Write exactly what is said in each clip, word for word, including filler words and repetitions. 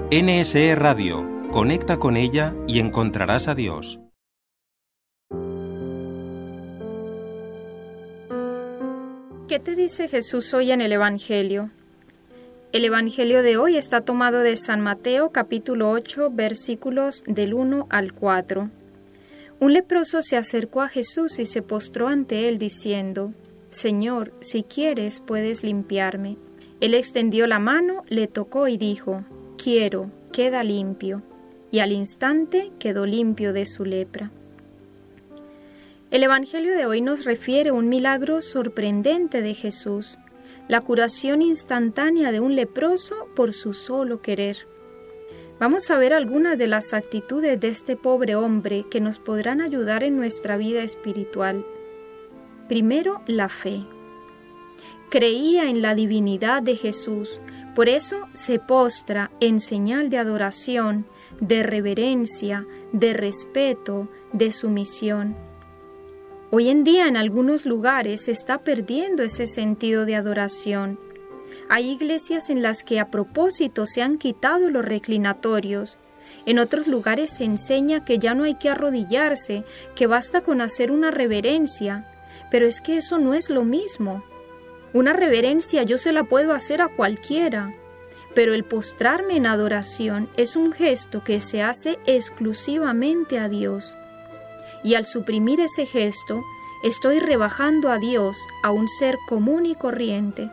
N S E Radio. Conecta con ella y encontrarás a Dios. ¿Qué te dice Jesús hoy en el Evangelio? El Evangelio de hoy está tomado de San Mateo, capítulo ocho, versículos del uno al cuatro. Un leproso se acercó a Jesús y se postró ante él diciendo: «Señor, si quieres, puedes limpiarme». Él extendió la mano, le tocó y dijo: «Quiero, queda limpio». Y al instante quedó limpio de su lepra. El Evangelio de hoy nos refiere un milagro sorprendente de Jesús, la curación instantánea de un leproso por su solo querer. Vamos a ver algunas de las actitudes de este pobre hombre que nos podrán ayudar en nuestra vida espiritual. Primero, la fe. Creía en la divinidad de Jesús, por eso se postra en señal de adoración, de reverencia, de respeto, de sumisión. Hoy en día en algunos lugares se está perdiendo ese sentido de adoración. Hay iglesias en las que a propósito se han quitado los reclinatorios. En otros lugares se enseña que ya no hay que arrodillarse, que basta con hacer una reverencia. Pero es que eso no es lo mismo. Una reverencia yo se la puedo hacer a cualquiera, pero el postrarme en adoración es un gesto que se hace exclusivamente a Dios. Y al suprimir ese gesto, estoy rebajando a Dios a un ser común y corriente.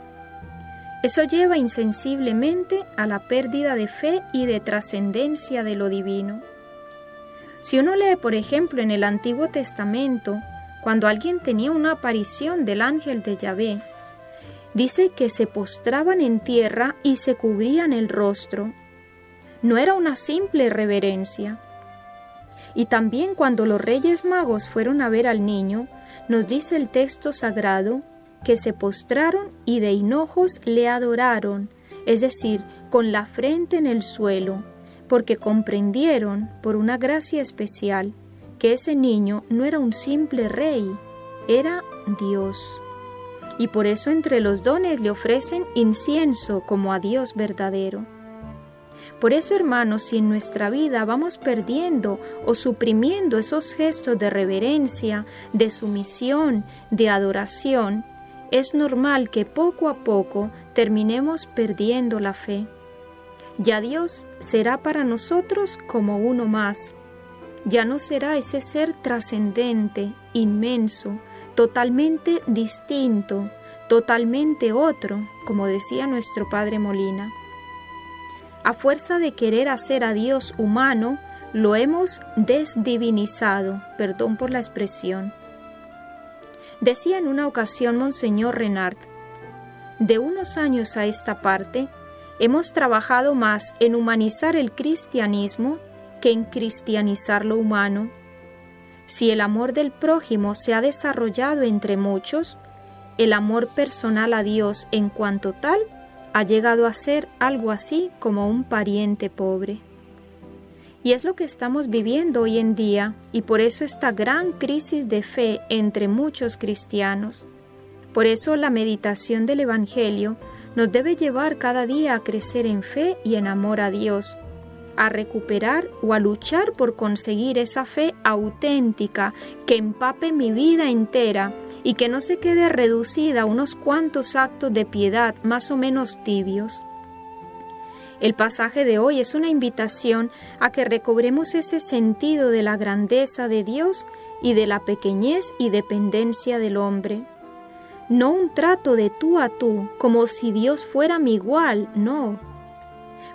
Eso lleva insensiblemente a la pérdida de fe y de trascendencia de lo divino. Si uno lee, por ejemplo, en el Antiguo Testamento, cuando alguien tenía una aparición del ángel de Yahvé, dice que se postraban en tierra y se cubrían el rostro. No era una simple reverencia. Y también cuando los Reyes Magos fueron a ver al niño, nos dice el texto sagrado que se postraron y de hinojos le adoraron, es decir, con la frente en el suelo, porque comprendieron, por una gracia especial, que ese niño no era un simple rey, era Dios. Y por eso entre los dones le ofrecen incienso como a Dios verdadero. Por eso, hermanos, si en nuestra vida vamos perdiendo o suprimiendo esos gestos de reverencia, de sumisión, de adoración, es normal que poco a poco terminemos perdiendo la fe. Ya Dios será para nosotros como uno más. Ya no será ese ser trascendente, inmenso, totalmente distinto, totalmente otro, como decía nuestro Padre Molina. A fuerza de querer hacer a Dios humano, lo hemos desdivinizado, perdón por la expresión. Decía en una ocasión Monseñor Renard: de unos años a esta parte, hemos trabajado más en humanizar el cristianismo que en cristianizar lo humano. Si el amor del prójimo se ha desarrollado entre muchos, el amor personal a Dios en cuanto tal ha llegado a ser algo así como un pariente pobre. Y es lo que estamos viviendo hoy en día, y por eso esta gran crisis de fe entre muchos cristianos. Por eso la meditación del Evangelio nos debe llevar cada día a crecer en fe y en amor a Dios, a recuperar o a luchar por conseguir esa fe auténtica que empape mi vida entera y que no se quede reducida a unos cuantos actos de piedad más o menos tibios. El pasaje de hoy es una invitación a que recobremos ese sentido de la grandeza de Dios y de la pequeñez y dependencia del hombre. No un trato de tú a tú, como si Dios fuera mi igual, no.